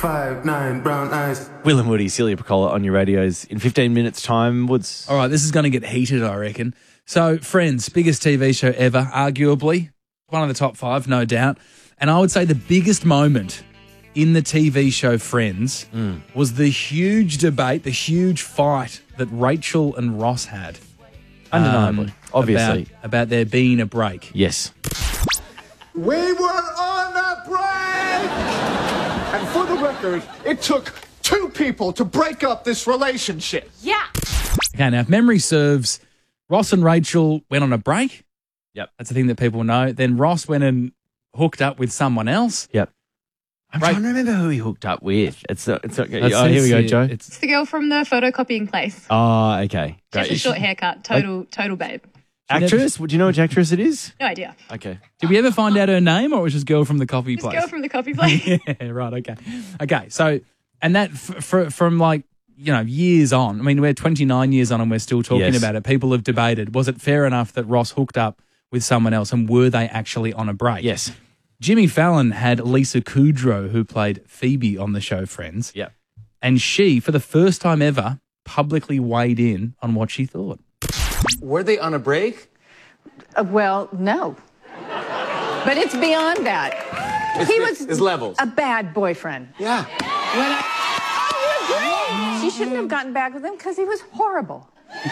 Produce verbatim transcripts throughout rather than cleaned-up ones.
five, nine, brown eyes. Will and Woody, Celia Piccola on your radios in fifteen minutes' time. Woods. All right, this is going to get heated, I reckon. So, Friends, biggest T V show ever, arguably. One of the top five, no doubt. And I would say the biggest moment in the T V show Friends Mm. was the huge debate, the huge fight that Rachel and Ross had. Undeniably. Obviously. About, about there being a break. Yes. We were on a break! And for the record, it took two people to break up this relationship. Yeah. Okay, now if memory serves, Ross and Rachel went on a break. Yep. That's the thing that people know. Then Ross went and hooked up with someone else. Yep. I'm Right. trying to remember who he hooked up with. It's not, it's not, That oh, here we says go, here- Joe. It's, It's the girl from the photocopying place. Oh, okay. She Great. has a short haircut. Total, total babe. Actress? Would you know which actress it is? No idea. Okay. did we ever find out her name, or was it just girl from the coffee This place? girl from the coffee place. Yeah, right. Okay. Okay. So, and that f- f- from like, you know, years on. I mean, we're twenty-nine years on and we're still talking Yes. about it. People have debated, was it fair enough that Ross hooked up with someone else, and were they actually on a break? Yes. Jimmy Fallon had Lisa Kudrow, who played Phoebe on the show Friends. Yep. And she, for the first time ever, publicly weighed in on what she thought. Were they on a break? Uh, well, no. But it's beyond that. It's, He was it's levels. a bad boyfriend. Yeah. When I, oh, you agree? She shouldn't have gotten back with him because he was horrible.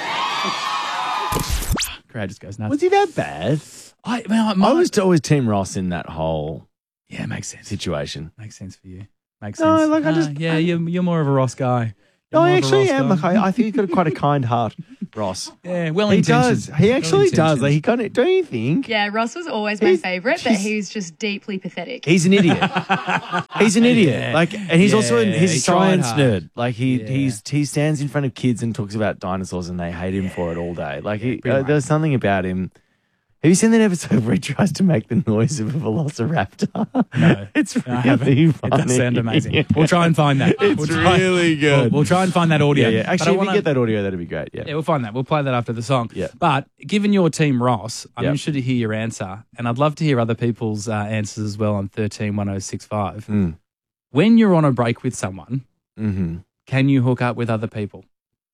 Crowd just goes nuts. Was he that bad? I, well, my, I was always Team Ross in that whole yeah, makes sense. situation. Makes sense for you. Makes No, sense. like, I Ah, just- yeah, you're, you're more of a Ross guy. You're No, more I of a actually Ross am. guy. Like, I, I think he's got quite a kind heart, Ross. Yeah, well He intentioned. does. He actually does. Like, he kind of. Don't you think? Yeah, Ross was always my He's- favourite, but he's- he's just deeply pathetic. He's an idiot. He's an idiot. Yeah. Like, and he's also an, Yeah, he's he a tried science hard. nerd. Like he Yeah. he's he stands in front of kids and talks about dinosaurs, and they hate him for it all day. Like he, pretty uh, there's something about him. Have you seen that episode where he tries to make the noise of a velociraptor? No, it's I haven't. really It funny. does sound amazing. We'll try and find that. It's we'll try, really good. We'll, we'll try and find that audio. Yeah, yeah. But I Actually, if wanna- you get that audio, that'd be great. Yeah. Yeah, we'll find that. We'll play that after the song. Yeah. But given your team, Ross, I'm Yep. interested to hear your answer, and I'd love to hear other people's uh, answers as well on thirteen one oh six five. Mm. When you're on a break with someone, Mm-hmm. can you hook up with other people?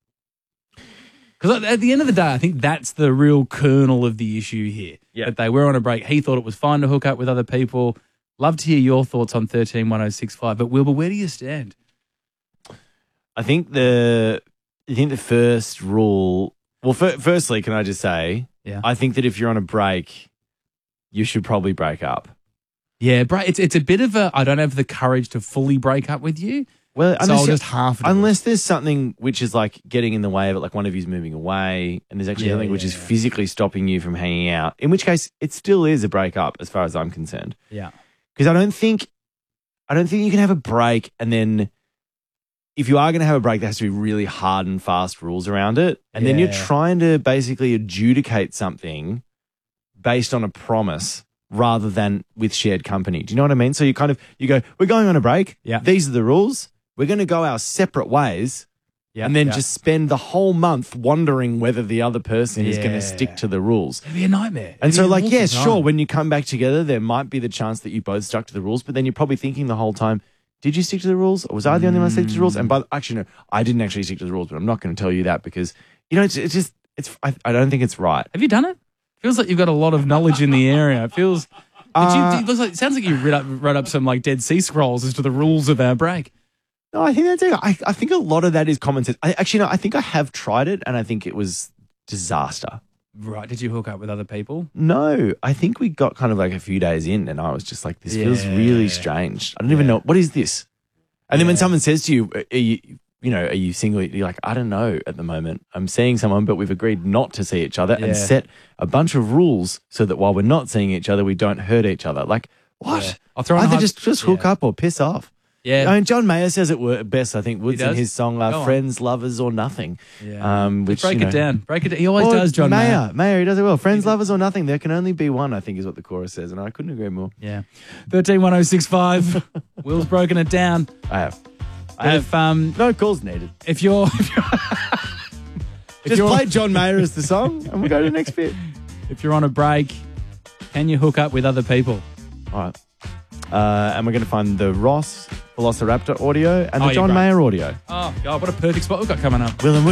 Because at the end of the day, I think that's the real kernel of the issue here. Yeah. That they were on a break. He thought it was fine to hook up with other people. Love to hear your thoughts on thirteen one oh six five. But Wilbur, where do you stand? I think the I think the first rule. Well, fir- firstly, can I just say, Yeah. I think that if you're on a break, you should probably break up. Yeah, bro, it's it's a bit of a. I don't have the courage to fully break up with you. Well, So I'll just half do it. unless there's something which is like getting in the way of it, like one of you's moving away, and there's actually Yeah, something which yeah, is yeah. physically stopping you from hanging out. In which case, it still is a breakup, as far as I'm concerned. Yeah. Because I don't think, I don't think you can have a break and then, if you are going to have a break, there has to be really hard and fast rules around it, and then you're Yeah. trying to basically adjudicate something based on a promise rather than with shared company. Do you know what I mean? So you kind of you go, we're going on a break. Yeah. These are the rules. We're going to go our separate ways. Yeah, and then yeah. just spend the whole month wondering whether the other person is going Yeah. to stick to the rules. It'd be a nightmare. And It'd so, be an like, awful yes, time. sure, when you come back together, there might be the chance that you both stuck to the rules, but then you're probably thinking the whole time, did you stick to the rules? Or was I the only one that stuck to the rules? And by actually, no, I didn't actually stick to the rules, but I'm not going to tell you that because, you know, it's, it's just, it's. I, I don't think it's right. Have you done it? Feels like you've got a lot of knowledge in the area. It feels. Did Uh, you, it, looks like, it sounds like you read up, wrote up some like Dead Sea Scrolls as to the rules of our break. No, I think that's it. I, I think a lot of that is common sense. I, actually, no, I think I have tried it and I think it was disaster. Right? Did you hook up with other people? No, I think we got kind of like a few days in and I was just like, this feels Yeah. really strange. I don't even know. What is this? And then when Yeah. someone says to you, are you, you know, are you single? You're like, I don't know at the moment. I'm seeing someone, but we've agreed not to see each other Yeah. and set a bunch of rules so that while we're not seeing each other, we don't hurt each other. Like, what? Yeah. I'll throw in a Either hy- just, just hook yeah. up or piss off. Yeah. I mean, John Mayer says it wor- best, I think, Woods in does? his song, Go uh, on. Friends, Lovers, or Nothing. Yeah. Um, which, Break you it know- down. Break it down. He always Oh, does, John Mayer. Mayer. Mayer, he does it well. Friends, lovers, or nothing. There can only be one, I think, is what the chorus says, and I couldn't agree more. Yeah. thirteen one oh six five. Will's broken it down. I have. I But have if, um, no calls needed. if you're. If you're, if Just you're- play John Mayer as the song, and we'll go to the next bit. If you're on a break, can you hook up with other people? All right. Uh, and we're going to find the Ross Velociraptor audio, and Oh, the you're John great. Mayer audio. Oh, God, what a perfect spot we've got coming up. Will and